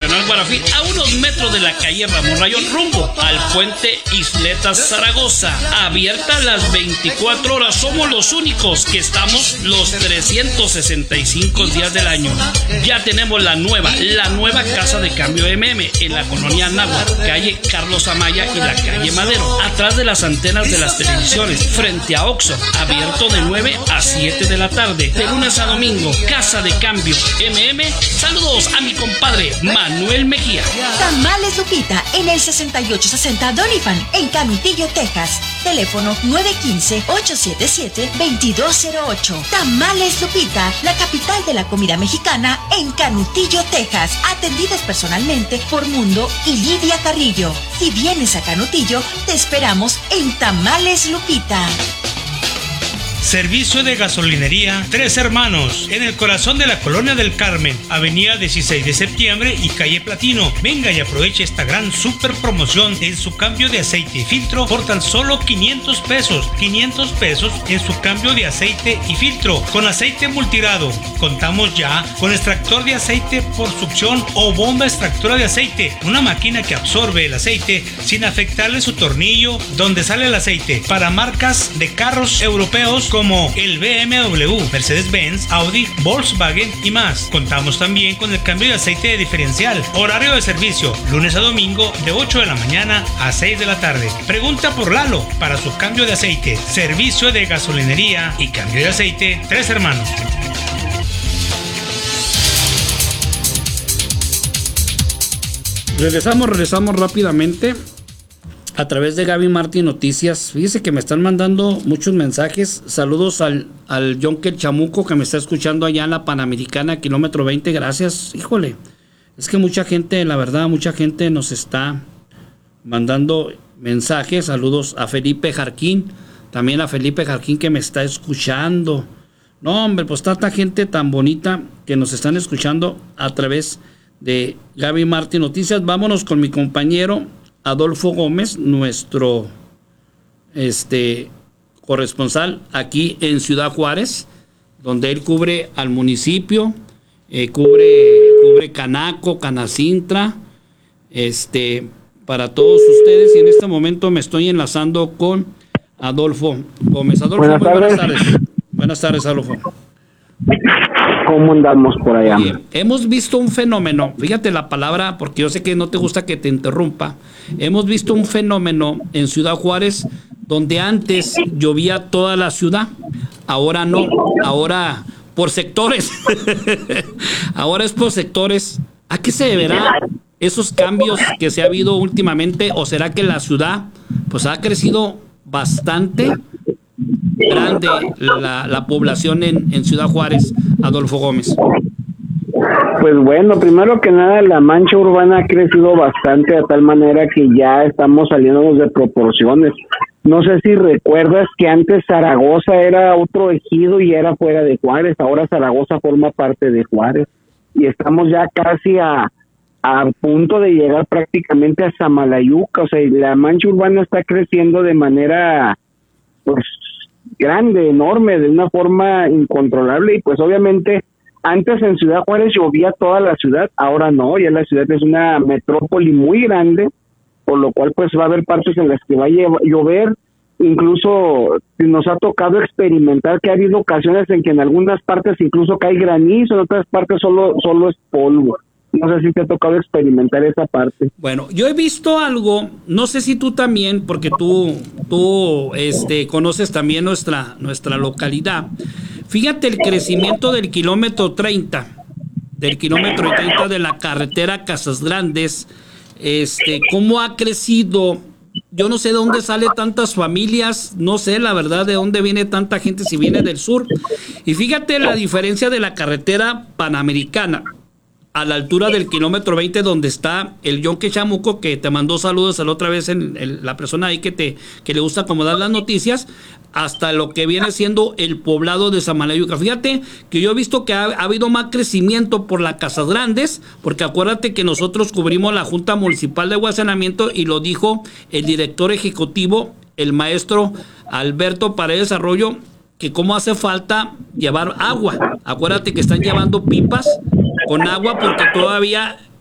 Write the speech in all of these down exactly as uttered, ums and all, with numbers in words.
Nacional Guarafí, a unos metros de la calle Ramón Rayón, rumbo al puente Isletas Zaragoza. Abierta las veinticuatro horas. Somos los únicos que estamos los trescientos sesenta y cinco días del año. Ya tenemos la nueva, la nueva casa de cambio M M en la colonia Náhuatl, calle Carlos Amaya y la calle Madero, atrás de las antenas de las televisiones, frente a Oxxo. Abierto de nueve a siete de la tarde, de lunes a domingo. Casa de cambio M M. Saludos a mi compadre Manuel Mejía. Tamales Lupita en el sesenta y ocho sesenta Doniphan en Canutillo, Texas. Teléfono nueve uno cinco, ocho siete siete, dos dos cero ocho. Tamales Lupita, la capital de la comida mexicana en Canutillo, Texas. Atendidas personalmente por Mundo y Lidia Carrillo. Si vienes a Canutillo, te esperamos en Tamales Lupita. Servicio de gasolinería Tres Hermanos, en el corazón de la Colonia del Carmen, avenida dieciséis de septiembre y calle Platino. Venga y aproveche esta gran super promoción en su cambio de aceite y filtro por tan solo quinientos pesos. quinientos pesos en su cambio de aceite y filtro con aceite multirado. Contamos ya con extractor de aceite por succión o bomba extractora de aceite, una máquina que absorbe el aceite sin afectarle su tornillo donde sale el aceite, para marcas de carros europeos como el B M W, Mercedes-Benz, Audi, Volkswagen y más. Contamos también con el cambio de aceite de diferencial. Horario de servicio, lunes a domingo de ocho de la mañana a seis de la tarde. Pregunta por Lalo para su cambio de aceite. Servicio de gasolinería y cambio de aceite Tres Hermanos. Regresamos, regresamos rápidamente a través de Gaby Martín Noticias. Fíjese que me están mandando muchos mensajes. Saludos al, al Yonkel Chamuco, que me está escuchando allá en la Panamericana, kilómetro veinte. Gracias. Híjole, es que mucha gente, la verdad, mucha gente nos está mandando mensajes. Saludos a Felipe Jarquín, también a Felipe Jarquín, que me está escuchando. No, hombre, pues tanta gente tan bonita que nos están escuchando a través de Gaby Martín Noticias. Vámonos con mi compañero Adolfo Gómez, nuestro este corresponsal aquí en Ciudad Juárez, donde él cubre al municipio, eh, cubre, cubre Canaco, Canacintra, este, para todos ustedes. Y en este momento me estoy enlazando con Adolfo Gómez. Adolfo, buenas, muy buenas tardes. tardes. Buenas tardes, Adolfo. ¿Cómo andamos por allá? Bien. Hemos visto un fenómeno, fíjate la palabra, porque yo sé que no te gusta que te interrumpa. Hemos visto un fenómeno en Ciudad Juárez donde antes llovía toda la ciudad, ahora no, ahora por sectores. Ahora es por sectores. ¿A qué se deberá esos cambios que se ha habido últimamente? ¿O será que la ciudad pues ha crecido bastante grande la, la población en, en Ciudad Juárez, Adolfo Gómez? Pues bueno, primero que nada, la mancha urbana ha crecido bastante, de tal manera que ya estamos saliendo de proporciones. No sé si recuerdas que antes Zaragoza era otro ejido y era fuera de Juárez. Ahora Zaragoza forma parte de Juárez y estamos ya casi a a punto de llegar prácticamente a Samalayuca. O sea, la mancha urbana está creciendo de manera pues grande, enorme, de una forma incontrolable. Y pues obviamente antes en Ciudad Juárez llovía toda la ciudad, ahora no, ya la ciudad es una metrópoli muy grande, por lo cual pues va a haber partes en las que va a llover. Incluso nos ha tocado experimentar que ha habido ocasiones en que en algunas partes incluso cae granizo, en otras partes solo solo es polvo. No sé si te ha tocado experimentar esa parte. Bueno, yo he visto algo, no sé si tú también, porque tú tú este conoces también nuestra nuestra localidad. Fíjate el crecimiento del kilómetro treinta, del kilómetro treinta de la carretera Casas Grandes, este, cómo ha crecido. Yo no sé de dónde sale tantas familias, no sé la verdad de dónde viene tanta gente, si viene del sur. Y fíjate la diferencia de la carretera Panamericana a la altura del kilómetro veinte, donde está el Yonke Chamuco, que te mandó saludos la otra vez, en, en la persona ahí que te que le gusta acomodar las noticias, hasta lo que viene siendo el poblado de Samalayuca. Fíjate que yo he visto que ha, ha habido más crecimiento por las Casas Grandes, porque acuérdate que nosotros cubrimos la Junta Municipal de Guasanamiento, y lo dijo el director ejecutivo, el maestro Alberto Paredes Arroyo, que cómo hace falta llevar agua. Acuérdate que están llevando pipas con agua porque todavía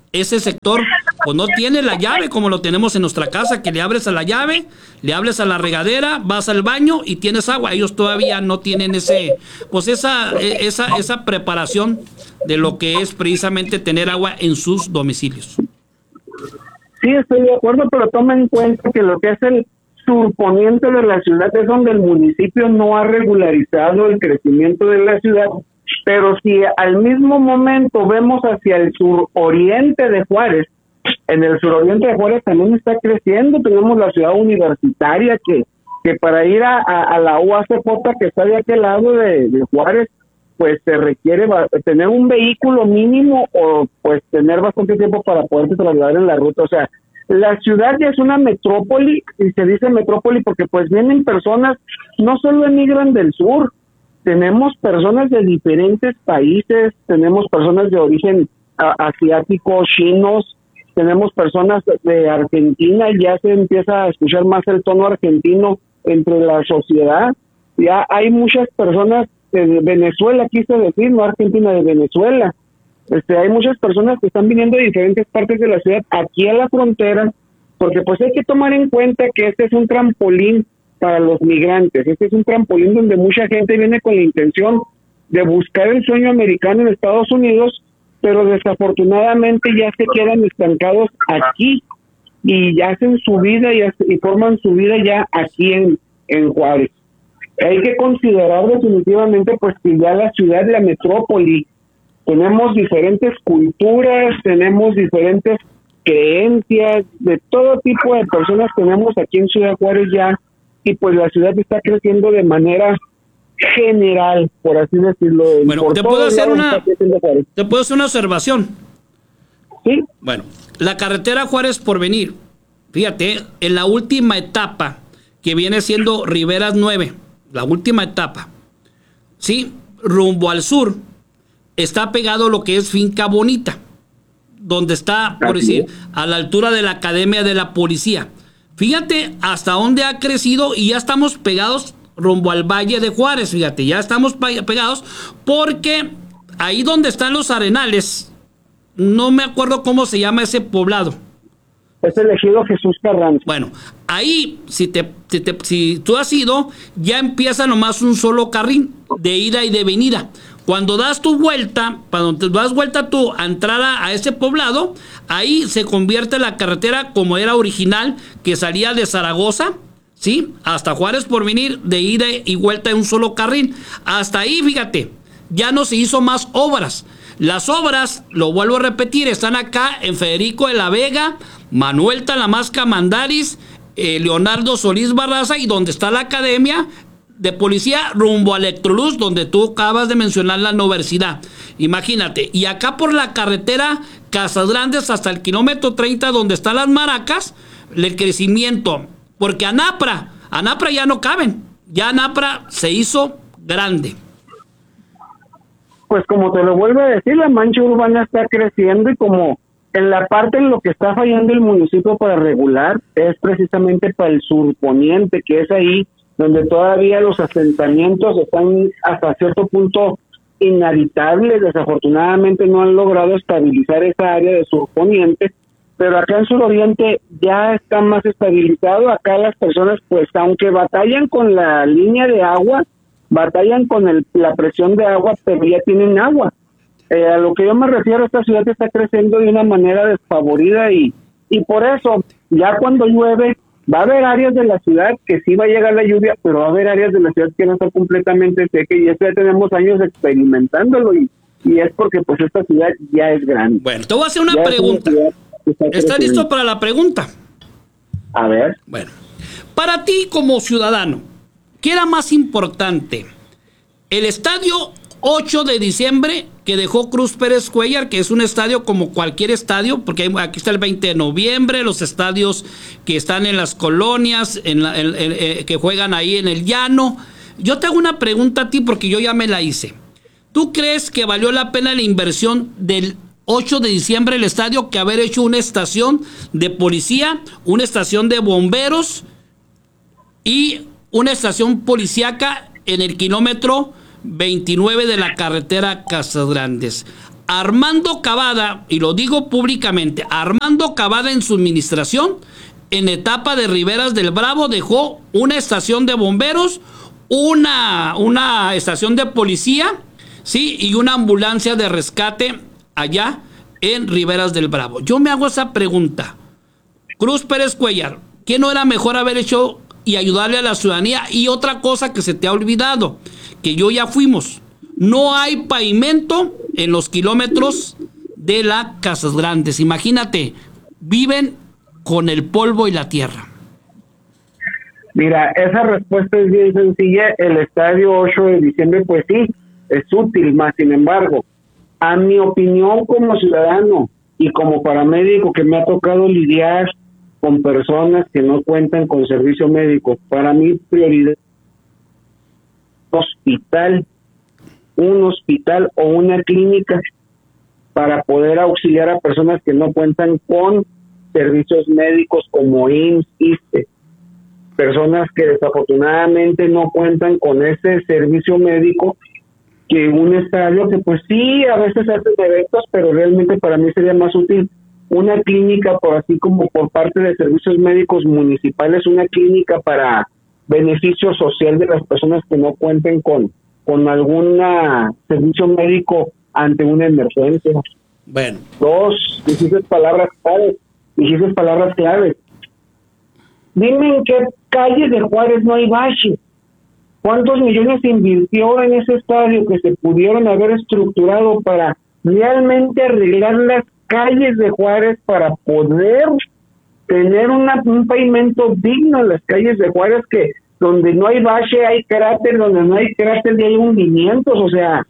ese sector pues no tiene la llave como lo tenemos en nuestra casa, que le abres a la llave, le abres a la regadera, vas al baño y tienes agua. Ellos todavía no tienen ese, pues esa, esa, esa preparación de lo que es precisamente tener agua en sus domicilios. Sí, estoy de acuerdo, pero toma en cuenta que lo que es el surponiente de la ciudad es donde el municipio no ha regularizado el crecimiento de la ciudad. Pero si al mismo momento vemos hacia el suroriente de Juárez, en el suroriente de Juárez también está creciendo. Tenemos la ciudad universitaria que, que para ir a, a, a la U A C J, que está de aquel lado de, de Juárez, pues se requiere tener un vehículo mínimo o pues tener bastante tiempo para poderse trasladar en la ruta. O sea, la ciudad ya es una metrópoli, y se dice metrópoli porque pues vienen personas, no solo emigran del sur, tenemos personas de diferentes países, tenemos personas de origen a, asiático, chinos, tenemos personas de Argentina, ya se empieza a escuchar más el tono argentino entre la sociedad. Ya hay muchas personas de Venezuela, quise decir, no Argentina, de Venezuela. Este, hay muchas personas que están viniendo de diferentes partes de la ciudad aquí a la frontera, porque pues hay que tomar en cuenta que este es un trampolín para los migrantes. Este es un trampolín donde mucha gente viene con la intención de buscar el sueño americano en Estados Unidos, pero desafortunadamente ya se quedan estancados aquí y ya hacen su vida y, y forman su vida ya aquí en, en Juárez. Hay que considerar definitivamente pues que ya la ciudad, la metrópoli, tenemos diferentes culturas, tenemos diferentes creencias, de todo tipo de personas tenemos aquí en Ciudad Juárez ya, y pues la ciudad está creciendo de manera general, por así decirlo. Bueno, te puedo hacer una te puedo hacer una observación. Sí. Bueno, la carretera Juárez Porvenir, fíjate, en la última etapa que viene siendo Riberas nueve, la última etapa, sí, rumbo al sur, está pegado lo que es Finca Bonita, donde está, por decir, a la altura de la Academia de la Policía. Fíjate hasta dónde ha crecido y ya estamos pegados rumbo al Valle de Juárez, fíjate, ya estamos pegados porque ahí donde están los Arenales, no me acuerdo cómo se llama ese poblado. Es el ejido Jesús Carranza. Bueno, ahí, si, te, si, te, si tú has ido, ya empieza nomás un solo carril de ida y de venida. Cuando das tu vuelta, cuando te das vuelta tu entrada a ese poblado, ahí se convierte la carretera como era original, que salía de Zaragoza, ¿sí? Hasta Juárez Porvenir, de ida y vuelta en un solo carril. Hasta ahí, fíjate, ya no se hizo más obras. Las obras, lo vuelvo a repetir, están acá en Federico de la Vega, Manuel Talamasca Mandaris, eh, Leonardo Solís Barraza, y donde está la Academia de Policía rumbo a Electroluz, donde tú acabas de mencionar la universidad. Imagínate, y acá por la carretera Casas Grandes hasta el kilómetro treinta, donde están las Maracas, el crecimiento, porque Anapra, Anapra ya no caben, ya Anapra se hizo grande. Pues como te lo vuelvo a decir, la mancha urbana está creciendo, y como en la parte en lo que está fallando el municipio para regular es precisamente para el surponiente, que es ahí donde todavía los asentamientos están hasta cierto punto inhabitables. Desafortunadamente no han logrado estabilizar esa área de surponiente, pero acá en suroriente ya está más estabilizado. Acá las personas, pues aunque batallan con la línea de agua, batallan con el, la presión de agua, pero ya tienen agua. Eh, a lo que yo me refiero, esta ciudad está creciendo de una manera desfavorida, y, y por eso ya cuando llueve va a haber áreas de la ciudad que sí va a llegar la lluvia, pero va a haber áreas de la ciudad que no están completamente secas, y eso ya tenemos años experimentándolo, y, y es porque pues esta ciudad ya es grande. Bueno, te voy a hacer una ya pregunta. Está ¿Estás listo para la pregunta? A ver. Bueno, para ti como ciudadano, ¿qué era más importante? ¿El estadio ocho de diciembre que dejó Cruz Pérez Cuellar, que es un estadio como cualquier estadio, porque aquí está el veinte de noviembre, los estadios que están en las colonias, en la, en, en, en, que juegan ahí en el llano? Yo te hago una pregunta a ti porque yo ya me la hice. ¿Tú crees que valió la pena la inversión del ocho de diciembre el estadio que haber hecho una estación de policía, una estación de bomberos y una estación policíaca en el kilómetro veintinueve de la carretera Casas Grandes? Armando Cavada, y lo digo públicamente, Armando Cavada en su administración, en etapa de Riberas del Bravo, dejó una estación de bomberos, una, una estación de policía, sí, y una ambulancia de rescate allá en Riberas del Bravo. Yo me hago esa pregunta. Cruz Pérez Cuellar, ¿qué no era mejor haber hecho y ayudarle a la ciudadanía? Y otra cosa que se te ha olvidado, que yo ya fuimos. No hay pavimento en los kilómetros de las Casas Grandes. Imagínate, viven con el polvo y la tierra. Mira, esa respuesta es bien sencilla. El estadio ocho de diciembre, pues sí, es útil, más sin embargo, a mi opinión como ciudadano y como paramédico que me ha tocado lidiar con personas que no cuentan con servicio médico, para mí prioridad hospital, un hospital o una clínica para poder auxiliar a personas que no cuentan con servicios médicos como I M S S, I S S S T E, personas que desafortunadamente no cuentan con ese servicio médico, que un estadio que pues sí, a veces hacen eventos, pero realmente para mí sería más útil una clínica, por así como por parte de servicios médicos municipales, una clínica para beneficio social de las personas que no cuenten con con algún servicio médico ante una emergencia. Bueno. Dos, dijiste palabras claves, dijiste palabras claves. Dime en qué calles de Juárez no hay bache. ¿Cuántos millones se invirtió en ese estadio que se pudieron haber estructurado para realmente arreglar las calles de Juárez, para poder tener una, un pavimento digno en las calles de Juárez, que donde no hay bache hay cráter, donde no hay cráter hay hundimientos? O sea,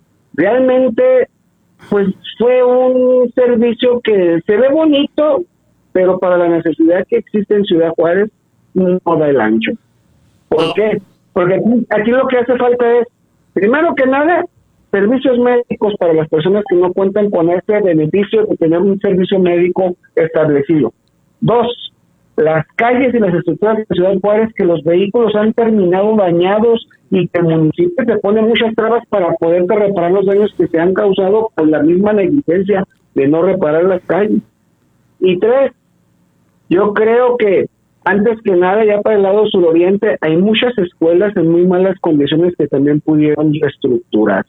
realmente pues fue un servicio que se ve bonito, pero para la necesidad que existe en Ciudad Juárez no da el ancho. ¿Por qué? Porque aquí, aquí lo que hace falta es, primero que nada, servicios médicos para las personas que no cuentan con este beneficio de tener un servicio médico establecido. Dos, las calles y las estructuras de Ciudad Juárez, que los vehículos han terminado dañados y que el municipio se pone muchas trabas para poder reparar los daños que se han causado por la misma negligencia de no reparar las calles. Y tres, yo creo que antes que nada, ya para el lado suroriente, hay muchas escuelas en muy malas condiciones que también pudieron reestructurar.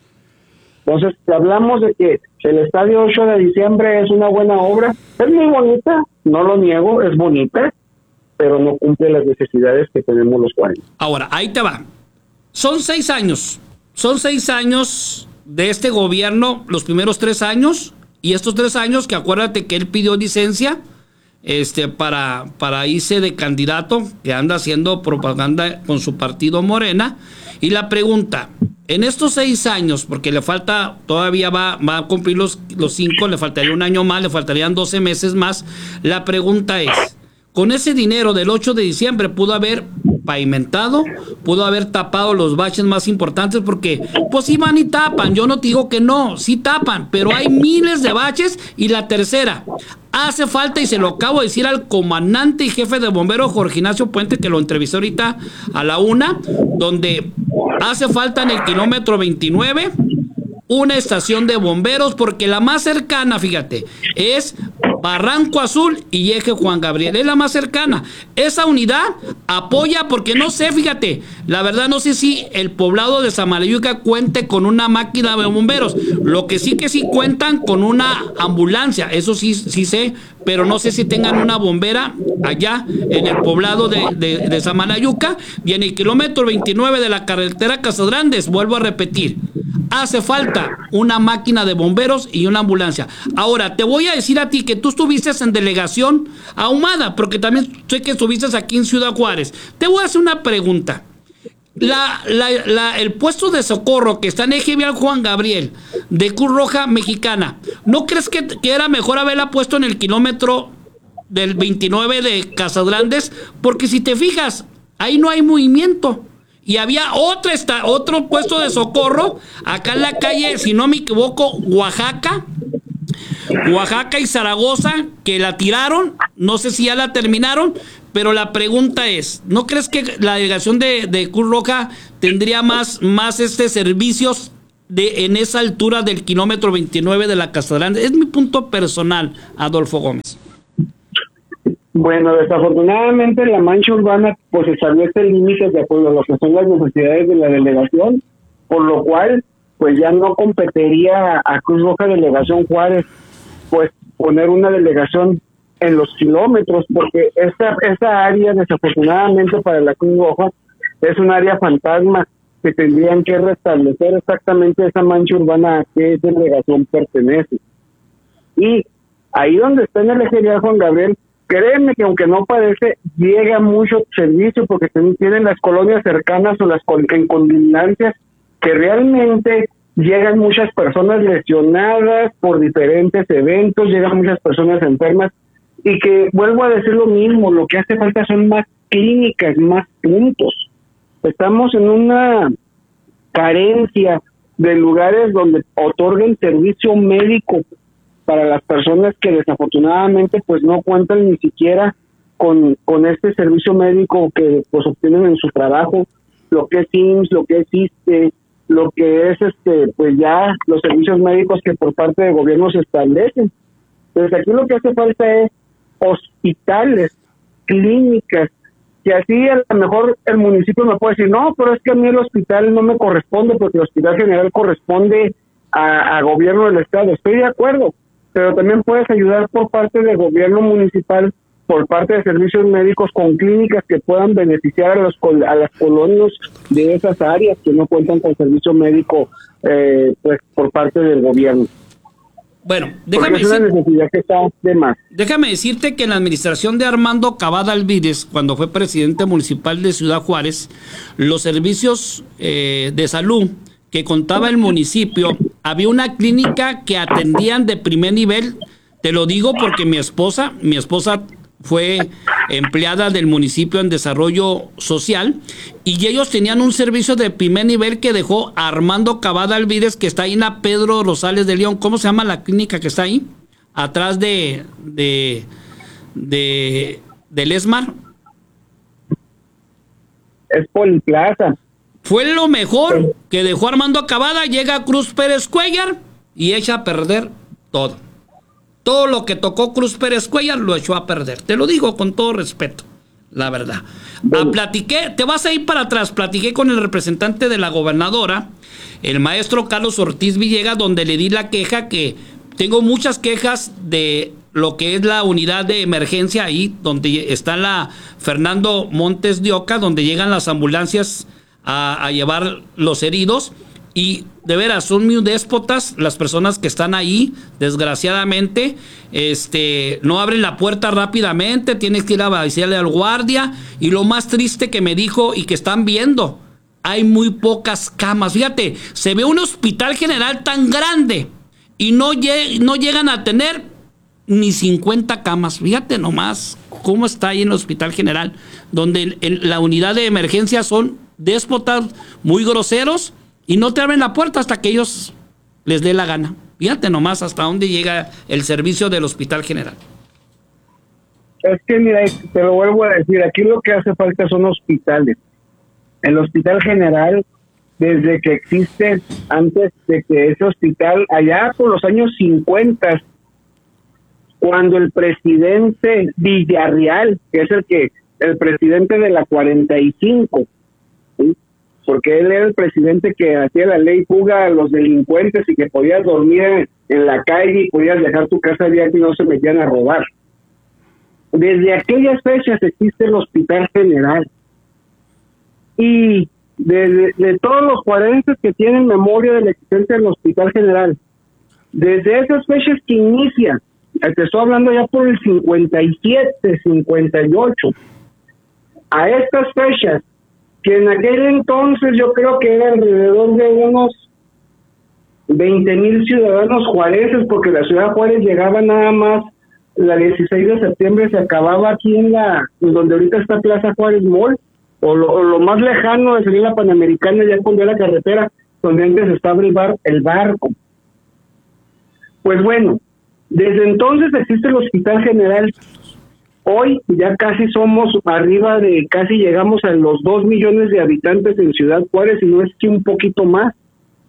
Entonces, hablamos de que el estadio ocho de diciembre es una buena obra, es muy bonita, no lo niego, es bonita, pero no cumple las necesidades que tenemos los cuarenta. Ahora, ahí te va. Son seis años, son seis años de este gobierno, los primeros tres años, y estos tres años que acuérdate que él pidió licencia este para, para irse de candidato, que anda haciendo propaganda con su partido Morena. Y la pregunta, en estos seis años, porque le falta, todavía va, va a cumplir los, los cinco, le faltaría un año más, le faltarían doce meses más. La pregunta es, con ese dinero del ocho de diciembre pudo haber pavimentado, pudo haber tapado los baches más importantes, porque pues sí van y tapan, yo no te digo que no, sí tapan, pero hay miles de baches. Y la tercera, hace falta, y se lo acabo de decir al comandante y jefe de bomberos Jorge Ignacio Puente, que lo entrevisté ahorita a la una, donde hace falta en el kilómetro veintinueve una estación de bomberos, porque la más cercana, fíjate, es Barranco Azul y Eje Juan Gabriel, es la más cercana. Esa unidad apoya, porque no sé, fíjate, la verdad no sé si el poblado de Samalayuca cuente con una máquina de bomberos. Lo que sí que sí cuentan con una ambulancia, eso sí, sí sé, pero no sé si tengan una bombera allá en el poblado de, de, de Samalayuca. Y en el kilómetro veintinueve de la carretera Casas Grandes, vuelvo a repetir, hace falta una máquina de bomberos y una ambulancia. Ahora, te voy a decir a ti que tú estuviste en delegación Ahumada, porque también sé que estuviste aquí en Ciudad Juárez. Te voy a hacer una pregunta. La, la, la, el puesto de socorro que está en Eje Vial Juan Gabriel, de Cruz Roja Mexicana, ¿no crees que, que era mejor haberla puesto en el kilómetro del veintinueve de Casas Grandes? Porque si te fijas, ahí no hay movimiento. Y había otra, esta, otro puesto de socorro acá en la calle, si no me equivoco, Oaxaca, Oaxaca y Zaragoza, que la tiraron, no sé si ya la terminaron, pero la pregunta es, ¿no crees que la delegación de, de Cruz Roja tendría más, más este servicios de en esa altura del kilómetro veintinueve de la Casa Grande? Es mi punto personal, Adolfo Gómez. Bueno, desafortunadamente la mancha urbana pues establece límites de acuerdo a lo que son las necesidades de la delegación, por lo cual pues ya no competiría a Cruz Roja Delegación Juárez pues poner una delegación en los kilómetros, porque esta esa área desafortunadamente para la Cruz Roja es un área fantasma que tendrían que restablecer exactamente esa mancha urbana a qué delegación pertenece. Y ahí donde está en el eje Juan Gabriel, créeme que aunque no parece, llega mucho servicio porque tienen las colonias cercanas o las en condicionantes que realmente llegan muchas personas lesionadas por diferentes eventos, llegan muchas personas enfermas y que, vuelvo a decir lo mismo, lo que hace falta son más clínicas, más puntos. Estamos en una carencia de lugares donde otorguen servicio médico para las personas que desafortunadamente pues no cuentan ni siquiera con, con este servicio médico que pues obtienen en su trabajo, lo que es I M S S, lo que es I S S S T E, lo que es este pues ya los servicios médicos que por parte de gobierno se establecen. Entonces aquí lo que hace falta es hospitales, clínicas, que así a lo mejor el municipio me puede decir, no, pero es que a mí el hospital no me corresponde porque el hospital general corresponde a, a gobierno del estado. Estoy de acuerdo, pero también puedes ayudar por parte del gobierno municipal, por parte de servicios médicos con clínicas que puedan beneficiar a los a las colonias de esas áreas que no cuentan con servicio médico eh, pues por parte del gobierno. Bueno, déjame, es una decir, necesidad que está de más. déjame decirte que en la administración de Armando Cavada Alvídez, cuando fue presidente municipal de Ciudad Juárez, los servicios eh, de salud que contaba el municipio, había una clínica que atendían de primer nivel. Te lo digo porque mi esposa, mi esposa fue empleada del municipio en desarrollo social y ellos tenían un servicio de primer nivel que dejó Armando Cavada Alvídez, que está ahí en la Pedro Rosales de León. ¿Cómo se llama la clínica que está ahí? Atrás de de de del Esmar. Es Poliplaza. Fue lo mejor que dejó Armando Cavada. Llega Cruz Pérez Cuellar y echa a perder todo. Todo lo que tocó Cruz Pérez Cuellar lo echó a perder. Te lo digo con todo respeto, la verdad. Ah, platiqué, te vas a ir para atrás. Platiqué con el representante de la gobernadora, el maestro Carlos Ortiz Villegas, donde le di la queja que tengo muchas quejas de lo que es la unidad de emergencia ahí, donde está la Fernando Montes de Oca, donde llegan las ambulancias a, a llevar los heridos. Y de veras, son muy déspotas las personas que están ahí, desgraciadamente. Este, no abren la puerta rápidamente, tienes que ir a decirle al guardia. Y lo más triste que me dijo y que están viendo, hay muy pocas camas. Fíjate, se ve un hospital general tan grande y no, lleg- no llegan a tener ni cincuenta camas. Fíjate nomás cómo está ahí en el hospital general, donde en, en la unidad de emergencia son déspotas, muy groseros. Y no te abren la puerta hasta que ellos les dé la gana. Fíjate nomás hasta dónde llega el servicio del Hospital General. Es que mira, te lo vuelvo a decir, aquí lo que hace falta son hospitales. El Hospital General, desde que existe, antes de que ese hospital, allá por los años cincuenta, cuando el presidente Villarreal, que es el que el presidente de la cuarenta y cinco, ¿sí?, porque él era el presidente que hacía la ley fuga a los delincuentes y que podías dormir en la calle y podías dejar tu casa abierta y no se metían a robar. Desde aquellas fechas existe el Hospital General. Y de, de todos los cuarenses que tienen memoria de la existencia del Hospital General, desde esas fechas que inicia, te estoy hablando ya por el cincuenta y siete, cincuenta y ocho, a estas fechas, que en aquel entonces yo creo que era alrededor de unos veinte mil ciudadanos juarenses, porque la ciudad de Juárez llegaba nada más la dieciséis de septiembre, se acababa aquí en la, donde ahorita está Plaza Juárez Mall, o lo, o lo más lejano de salir la Panamericana, ya con la carretera, donde antes estaba el, bar, el barco. Pues bueno, desde entonces existe el Hospital General. Hoy ya casi somos arriba de, casi llegamos a los dos millones de habitantes en Ciudad Juárez, y no es que un poquito más.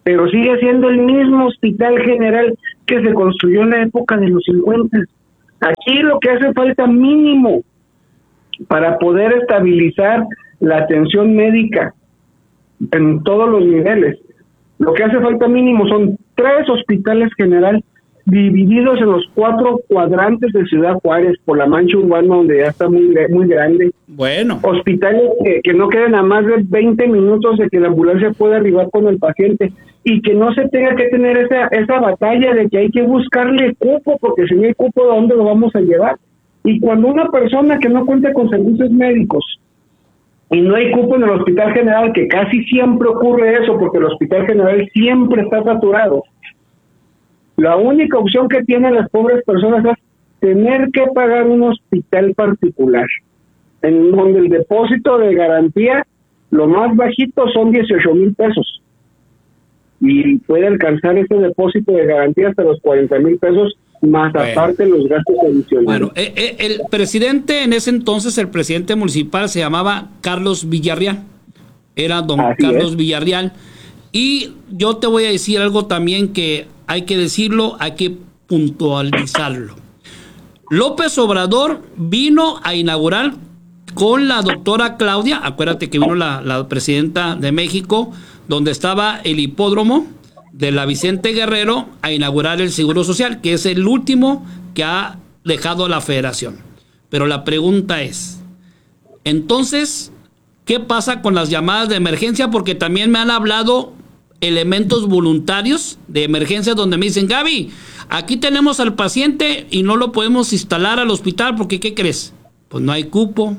pero sigue siendo el mismo hospital general que se construyó en la época de los cincuenta. Aquí lo que hace falta mínimo para poder estabilizar la atención médica en todos los niveles, lo que hace falta mínimo son tres hospitales generales divididos en los cuatro cuadrantes de Ciudad Juárez por la mancha urbana, donde ya está muy muy grande. Bueno. Hospitales que, que no queden a más de veinte minutos de que la ambulancia pueda arribar con el paciente y que no se tenga que tener esa esa batalla de que hay que buscarle cupo, porque si no hay cupo, ¿de dónde lo vamos a llevar? Y cuando una persona que no cuenta con servicios médicos y no hay cupo en el hospital general, que casi siempre ocurre eso, porque el hospital general siempre está saturado, la única opción que tienen las pobres personas es tener que pagar un hospital particular, en donde el depósito de garantía, lo más bajito, son dieciocho mil pesos. Y puede alcanzar ese depósito de garantía hasta los cuarenta mil pesos, más bueno, aparte los gastos adicionales. Bueno, eh, eh, el presidente en ese entonces, el presidente municipal se llamaba Carlos Villarreal. Era don Así Carlos es. Villarreal. Y yo te voy a decir algo también que hay que decirlo, hay que puntualizarlo. López Obrador vino a inaugurar con la doctora Claudia, acuérdate que vino la, la presidenta de México, donde estaba el hipódromo de la Vicente Guerrero, a inaugurar el Seguro Social, que es el último que ha dejado la federación. Pero la pregunta es, entonces, ¿qué pasa con las llamadas de emergencia? Porque también me han hablado elementos voluntarios de emergencia donde me dicen, Gaby, aquí tenemos al paciente y no lo podemos instalar al hospital porque, ¿qué crees? Pues no hay cupo.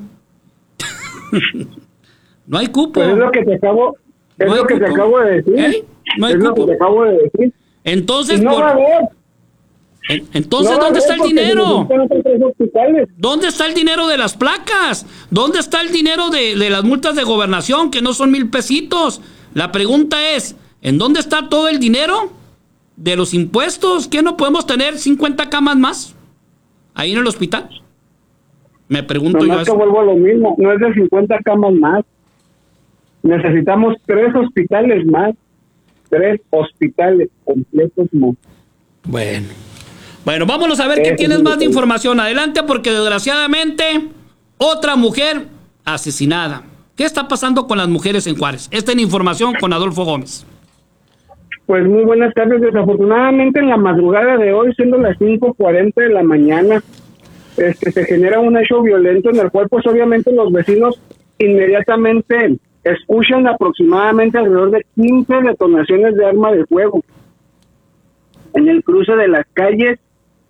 No hay cupo. Pues es lo que te acabo, es no lo que cupo. te acabo de decir. ¿Eh? No hay es cupo. lo que te acabo de decir. Entonces, no por... va a haber. Entonces, no ¿dónde está el dinero? Se ¿Dónde está el dinero de las placas? ¿Dónde está el dinero de, de las multas de gobernación, que no son mil pesitos? La pregunta es, ¿en dónde está todo el dinero de los impuestos? ¿Qué no podemos tener cincuenta camas más ahí en el hospital? Me pregunto no, yo no eso. No vuelvo a lo mismo, no es de cincuenta camas más. Necesitamos tres hospitales más, tres hospitales completos más. Bueno. Bueno, vámonos a ver qué tienes más de información. Adelante, porque desgraciadamente otra mujer asesinada. ¿Qué está pasando con las mujeres en Juárez? Esta es la información con Adolfo Gómez. Pues muy buenas tardes. Desafortunadamente en la madrugada de hoy, siendo las cinco cuarenta de la mañana, este, se genera un hecho violento en el cual pues obviamente los vecinos inmediatamente escuchan aproximadamente alrededor de quince detonaciones de arma de fuego en el cruce de las calles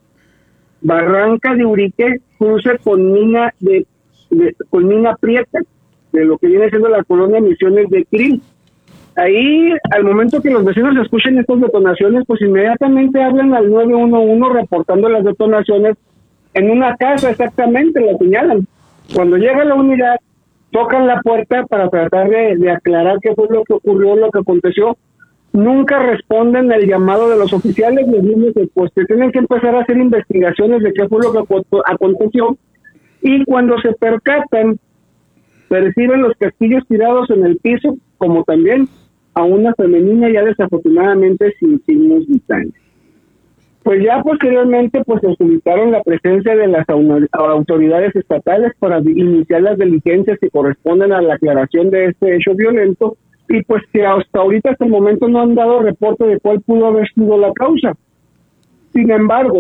Barranca de Urique, cruce con Mina de, de con Mina Prieta, de lo que viene siendo la colonia Misiones de Krill. Ahí, al momento que los vecinos escuchen estas detonaciones, pues inmediatamente hablan al nueve uno uno reportando las detonaciones en una casa, exactamente, la señalan. Cuando llega la unidad, tocan la puerta para tratar de, de aclarar qué fue lo que ocurrió, lo que aconteció. Nunca responden al llamado de los oficiales, les dicen que pues que tienen que empezar a hacer investigaciones de qué fue lo que aconteció, y cuando se percatan, perciben los casquillos tirados en el piso, como también a una femenina ya desafortunadamente sin signos vitales. Pues ya posteriormente pues se solicitaron la presencia de las autoridades estatales para iniciar las diligencias que corresponden a la aclaración de este hecho violento, y pues que hasta ahorita, hasta el momento, no han dado reporte de cuál pudo haber sido la causa. Sin embargo,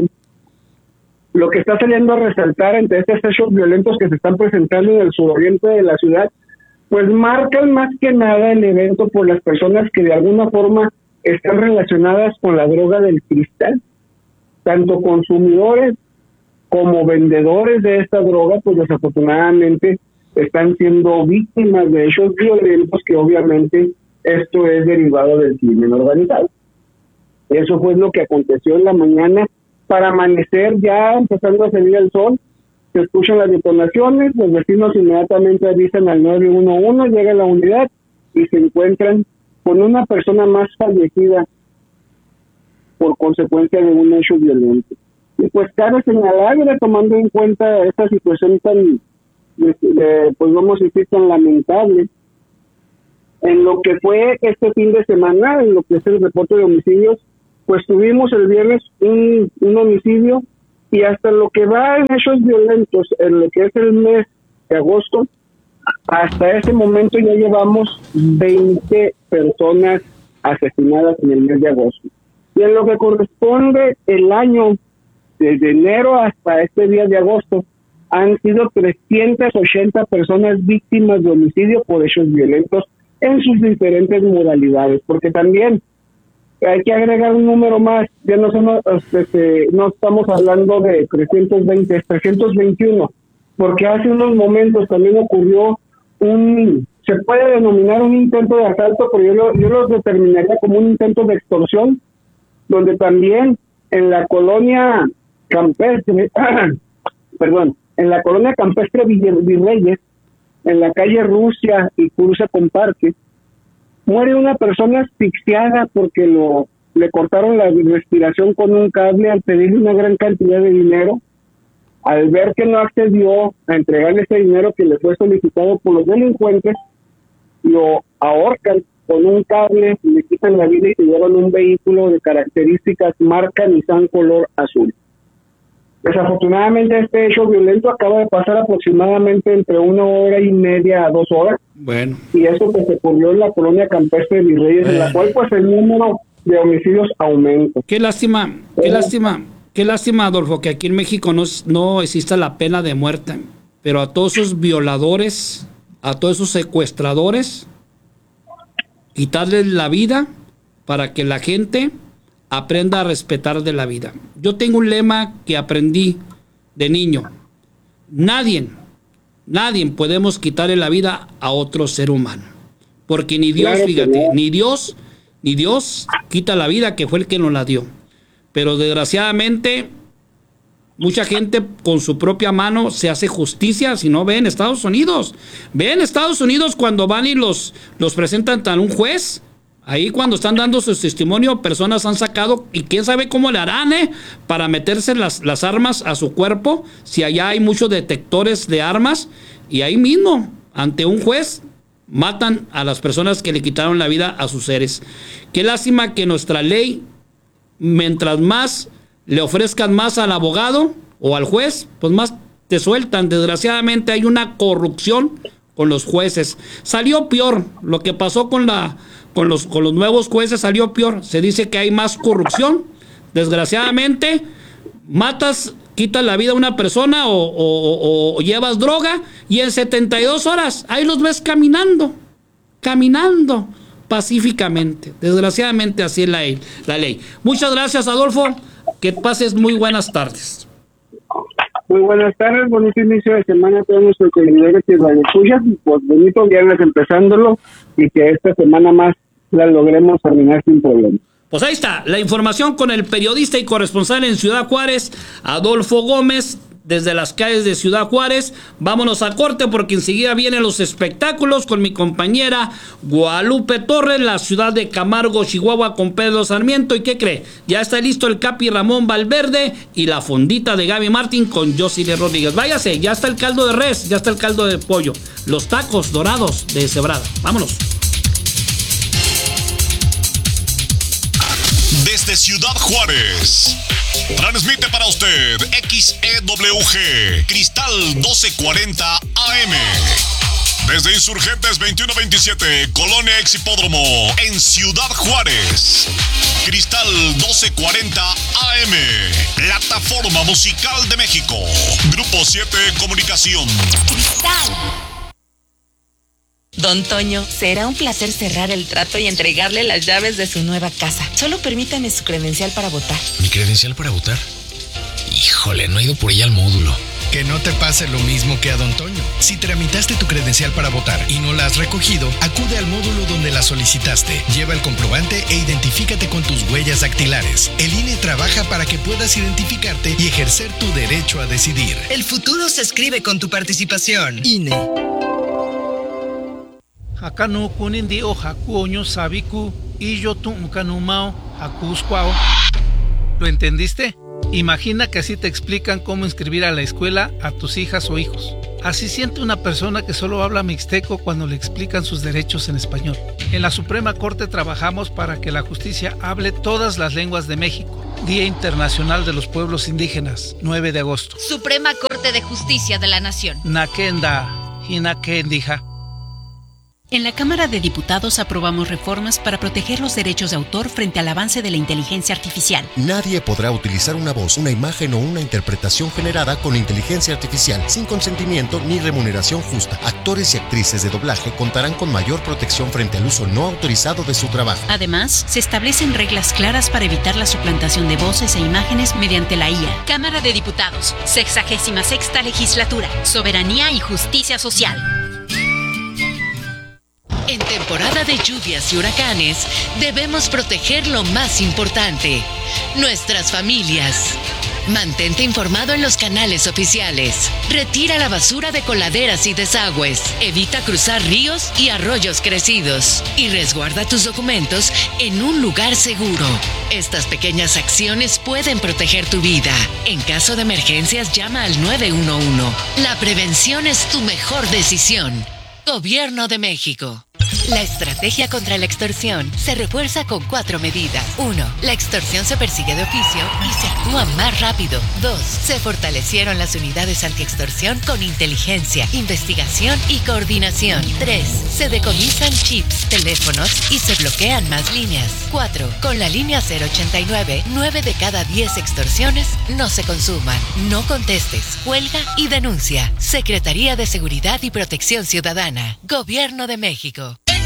lo que está saliendo a resaltar entre estos hechos violentos que se están presentando en el suroriente de la ciudad, pues marcan más que nada el evento por las personas que de alguna forma están relacionadas con la droga del cristal, tanto consumidores como vendedores de esta droga, pues desafortunadamente están siendo víctimas de hechos violentos, que obviamente esto es derivado del crimen organizado. Eso fue lo que aconteció en la mañana. Para amanecer, ya empezando a salir el sol, se escuchan las detonaciones, los vecinos inmediatamente avisan al nueve uno uno, llega la unidad y se encuentran con una persona más fallecida por consecuencia de un hecho violento. Y pues cabe señalar, tomando en cuenta esta situación tan De, de, pues vamos a decir tan lamentable, En lo que fue este fin de semana, en lo que es el reporte de homicidios, pues tuvimos el viernes un, un homicidio, y hasta lo que va en hechos violentos, en lo que es el mes de agosto, hasta ese momento ya llevamos veinte personas asesinadas en el mes de agosto. Y en lo que corresponde el año, desde enero hasta este día de agosto, han sido trescientas ochenta personas víctimas de homicidio por hechos violentos en sus diferentes modalidades, porque también hay que agregar un número más, ya no somos, este, no estamos hablando de trescientos veinte, es trescientos veintiuno, porque hace unos momentos también ocurrió un, se puede denominar un intento de asalto, pero yo lo, yo lo determinaría como un intento de extorsión, donde también en la colonia campestre, perdón, en la colonia campestre Virreyes, en la calle Rusia y Cruza con Parque, muere una persona asfixiada porque lo le cortaron la respiración con un cable al pedirle una gran cantidad de dinero. Al ver que no accedió a entregarle ese dinero que le fue solicitado por los delincuentes, lo ahorcan con un cable, le quitan la vida y se llevan un vehículo de características marca Nissan color azul. Desafortunadamente este hecho violento acaba de pasar aproximadamente entre una hora y media a dos horas. Bueno. Y eso que se ocurrió en la colonia campestre de Virreyes, bueno, en la cual pues el número de homicidios aumenta. Qué lástima, qué eh, lástima, qué lástima, Adolfo, que aquí en México no, no exista la pena de muerte. Pero a todos esos violadores, a todos esos secuestradores, quitarles la vida para que la gente aprenda a respetar de la vida. Yo tengo un lema que aprendí de niño. Nadie, nadie podemos quitarle la vida a otro ser humano. Porque ni Dios, claro, fíjate, no. ni Dios, ni Dios quita la vida, que fue el que nos la dio. Pero desgraciadamente, mucha gente con su propia mano se hace justicia. Si no, ve en Estados Unidos. Ve en Estados Unidos cuando van y los, los presentan ante un juez. Ahí cuando están dando su testimonio, personas han sacado, y quién sabe cómo le harán, ¿eh? Para meterse las, las armas a su cuerpo, si allá hay muchos detectores de armas, y ahí mismo, ante un juez, matan a las personas que le quitaron la vida a sus seres. Qué lástima que nuestra ley, mientras más le ofrezcan más al abogado o al juez, pues más te sueltan. Desgraciadamente hay una corrupción con los jueces. Salió peor lo que pasó con la... Con los, con los nuevos jueces salió peor. Se dice que hay más corrupción. Desgraciadamente, matas, quitas la vida a una persona o, o, o, o llevas droga y en setenta y dos horas ahí los ves caminando, caminando pacíficamente. Desgraciadamente así es la, la ley. Muchas gracias, Adolfo. Que pases muy buenas tardes. Muy buenas tardes, bonito inicio de semana a todos nuestros seguidores y radioescuchas, pues bonito viernes empezándolo y que esta semana más la logremos terminar sin problemas. Pues ahí está, la información con el periodista y corresponsal en Ciudad Juárez, Adolfo Gómez, desde las calles de Ciudad Juárez. Vámonos a corte porque enseguida vienen los espectáculos con mi compañera Guadalupe Torres, la ciudad de Camargo, Chihuahua, con Pedro Sarmiento. ¿Y qué cree? Ya está listo el Capi Ramón Valverde y la fondita de Gaby Martín con Josile Rodríguez. Váyase, ya está el caldo de res, ya está el caldo de pollo, los tacos dorados de cebrada. Vámonos. Desde Ciudad Juárez, transmite para usted X E W G Cristal doce cuarenta A M. Desde Insurgentes veintiuno veintisiete, Colonia Exhipódromo, en Ciudad Juárez. Cristal doce cuarenta A M, plataforma musical de México. Grupo siete Comunicación. Cristal. Don Toño, será un placer cerrar el trato y entregarle las llaves de su nueva casa. Solo permítame su credencial para votar. ¿Mi credencial para votar? Híjole, no he ido por ella al módulo. Que no te pase lo mismo que a Don Toño. Si tramitaste tu credencial para votar y no la has recogido, acude al módulo donde la solicitaste. Lleva el comprobante e identifícate con tus huellas dactilares. El I N E trabaja para que puedas identificarte y ejercer tu derecho a decidir. El futuro se escribe con tu participación. I N E. Hakanu kunindi o hakuoño sabiku y yo tu ukanumao hakuskwao. ¿Lo entendiste? Imagina que así te explican cómo inscribir a la escuela a tus hijas o hijos. Así siente una persona que solo habla mixteco cuando le explican sus derechos en español. En la Suprema Corte trabajamos para que la justicia hable todas las lenguas de México. Día Internacional de los Pueblos Indígenas, nueve de agosto. Suprema Corte de Justicia de la Nación. Nakenda, Hinakendija. En la Cámara de Diputados aprobamos reformas para proteger los derechos de autor frente al avance de la inteligencia artificial. Nadie podrá utilizar una voz, una imagen o una interpretación generada con inteligencia artificial sin consentimiento ni remuneración justa. Actores y actrices de doblaje contarán con mayor protección frente al uso no autorizado de su trabajo. Además, se establecen reglas claras para evitar la suplantación de voces e imágenes mediante la I A. Cámara de Diputados, sexagésima sexta legislatura, soberanía y justicia social. En temporada de lluvias y huracanes, debemos proteger lo más importante, nuestras familias. Mantente informado en los canales oficiales. Retira la basura de coladeras y desagües. Evita cruzar ríos y arroyos crecidos. Y resguarda tus documentos en un lugar seguro. Estas pequeñas acciones pueden proteger tu vida. En caso de emergencias, llama al nueve uno uno. La prevención es tu mejor decisión. Gobierno de México. La estrategia contra la extorsión se refuerza con cuatro medidas. Uno, la extorsión se persigue de oficio y se actúa más rápido. Dos, se fortalecieron las unidades antiextorsión con inteligencia, investigación y coordinación. Tres, se decomisan chips, teléfonos y se bloquean más líneas. Cuatro, con la línea cero ochenta y nueve, nueve de cada diez extorsiones no se consuman. No contestes, cuelga y denuncia. Secretaría de Seguridad y Protección Ciudadana. Gobierno de México.